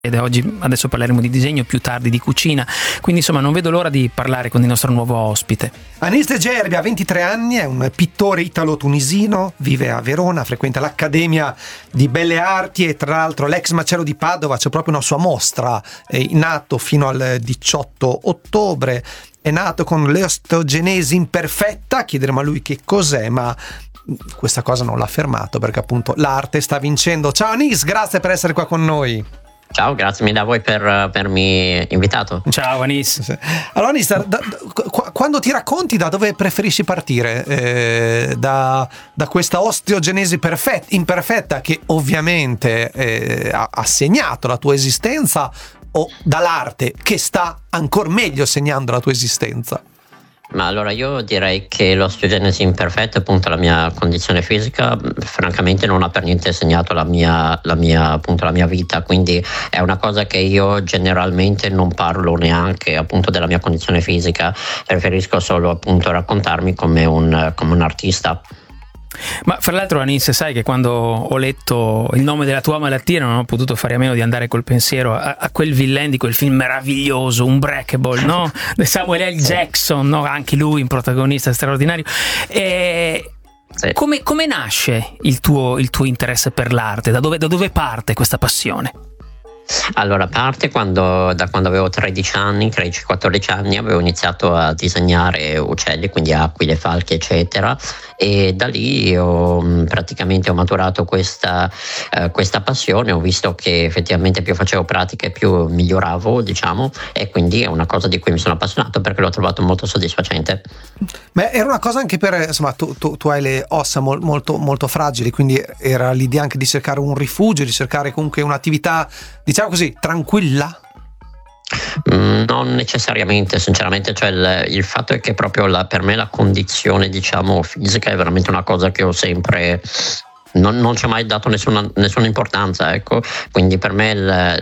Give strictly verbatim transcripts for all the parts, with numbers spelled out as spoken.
ed oggi adesso parleremo di disegno, più tardi di cucina, quindi insomma non vedo l'ora di parlare con il nostro nuovo ospite. Anis De Gerbi ha ventitré anni, è un pittore italo-tunisino, vive a Verona, frequenta l'Accademia di Belle Arti e tra l'altro l'ex macello di Padova c'è proprio una sua mostra in atto fino al diciotto ottobre. È nato con l'osteogenesi imperfetta, chiederemo a lui che cos'è, ma questa cosa non l'ha fermato perché appunto l'arte sta vincendo. Ciao Anis, grazie per essere qua con noi. Ciao, grazie mille a voi per avermi invitato. Ciao Anis. Allora Anis, da, da, quando ti racconti da dove preferisci partire? Eh, da, da questa osteogenesi perfetta, imperfetta che ovviamente eh, ha, ha segnato la tua esistenza, o dall'arte che sta ancora meglio segnando la tua esistenza? Ma allora io direi che l'osteogenesi imperfetta, appunto la mia condizione fisica, francamente non ha per niente segnato la mia, la mia, appunto, la mia vita, quindi è una cosa che io generalmente non parlo neanche appunto della mia condizione fisica, preferisco solo appunto raccontarmi come un, come un artista. Ma fra l'altro Anis, sai che quando ho letto il nome della tua malattia non ho potuto fare a meno di andare col pensiero a, a quel villain di quel film meraviglioso, Unbreakable, no? Di Samuel L. Jackson, no? Anche lui un protagonista straordinario. E sì. come, come nasce il tuo, il tuo interesse per l'arte? Da dove, da dove parte questa passione? Allora, parte quando, da quando avevo tredici anni, tredici quattordici anni, avevo iniziato a disegnare uccelli, quindi aquile, falchi, eccetera, e da lì ho, praticamente ho maturato questa, eh, questa passione, ho visto che effettivamente più facevo pratiche più miglioravo, diciamo, e quindi è una cosa di cui mi sono appassionato perché l'ho trovato molto soddisfacente. Ma era una cosa anche per, insomma, tu, tu, tu hai le ossa mol, molto, molto fragili, quindi era l'idea anche di cercare un rifugio, di cercare comunque un'attività, diciamo così, tranquilla? Mm, non necessariamente, sinceramente, cioè il, il fatto è che proprio la, per me la condizione, diciamo, fisica è veramente una cosa che ho sempre non, non ci ho mai dato nessuna, nessuna importanza, ecco, quindi per me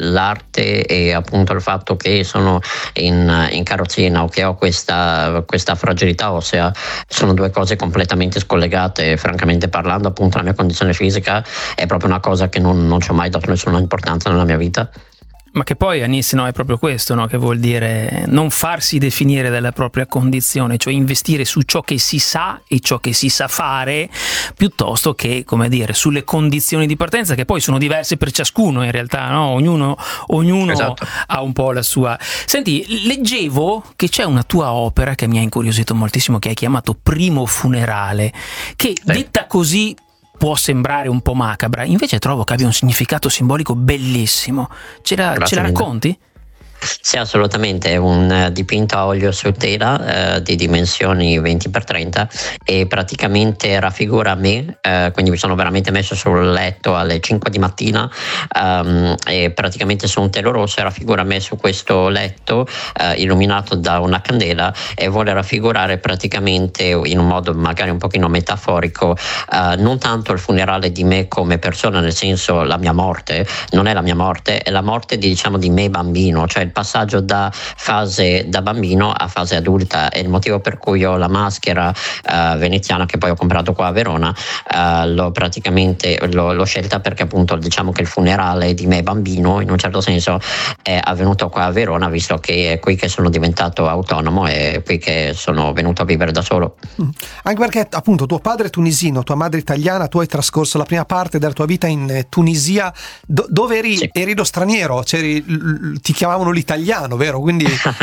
l'arte e appunto il fatto che sono in, in carrozzina o che ho questa, questa fragilità ossea sono due cose completamente scollegate. Francamente parlando, appunto la mia condizione fisica è proprio una cosa che non, non ci ho mai dato nessuna importanza nella mia vita. Ma che poi Anis, no, è proprio questo, no, che vuol dire non farsi definire dalla propria condizione, cioè investire su ciò che si sa e ciò che si sa fare, piuttosto che, come dire, sulle condizioni di partenza che poi sono diverse per ciascuno in realtà, no? Ognuno, ognuno esatto. ha un po' la sua. Senti, leggevo che c'è una tua opera che mi ha incuriosito moltissimo, che hai chiamato Primo Funerale, che sì. detta così può sembrare un po' macabra, invece trovo che abbia un significato simbolico bellissimo. Ce la, ce la racconti? Sì, assolutamente, è un dipinto a olio su tela eh, di dimensioni venti per trenta e praticamente raffigura me, eh, quindi mi sono veramente messo sul letto alle cinque di mattina um, e praticamente su un telo rosso raffigura me su questo letto eh, illuminato da una candela e vuole raffigurare praticamente in un modo magari un pochino metaforico eh, non tanto il funerale di me come persona, nel senso la mia morte, non è la mia morte, è la morte di, diciamo, di me bambino, cioè il passaggio da fase da bambino a fase adulta. È il motivo per cui ho la maschera uh, veneziana che poi ho comprato qua a Verona, uh, l'ho praticamente l'ho, l'ho scelta perché appunto diciamo che il funerale di me bambino in un certo senso è avvenuto qua a Verona, visto che è qui che sono diventato autonomo e qui che sono venuto a vivere da solo. Mm. Anche perché appunto tuo padre è tunisino, tua madre italiana, tu hai trascorso la prima parte della tua vita in Tunisia, do- dove eri, sì. eri lo straniero, c'eri, l- ti chiamavano l'italiano, vero? Quindi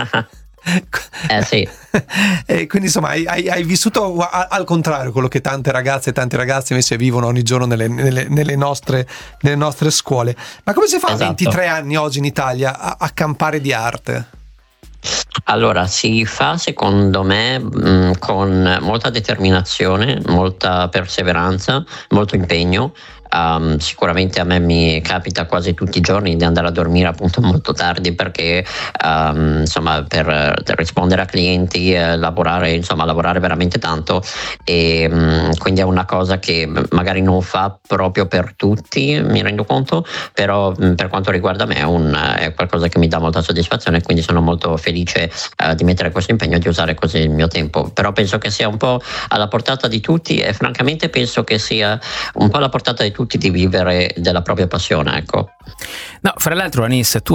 eh sì. E quindi insomma hai, hai, hai vissuto a, al contrario quello che tante ragazze e tanti ragazzi invece vivono ogni giorno nelle, nelle, nelle, nostre, nelle nostre scuole. Ma come si fa esatto. a ventitré anni oggi in Italia a, a campare di arte? Allora, si fa secondo me mh, con molta determinazione, molta perseveranza, molto impegno. Um, sicuramente a me mi capita quasi tutti i giorni di andare a dormire appunto molto tardi perché um, insomma per, per rispondere a clienti, eh, lavorare insomma lavorare veramente tanto e um, quindi è una cosa che magari non fa proprio per tutti, mi rendo conto, però um, per quanto riguarda me è, un, è qualcosa che mi dà molta soddisfazione, quindi sono molto felice uh, di mettere questo impegno e di usare così il mio tempo. Però penso che sia un po' alla portata di tutti e francamente penso che sia un po' alla portata di tutti di vivere della propria passione, ecco. No, fra l'altro Anis, tu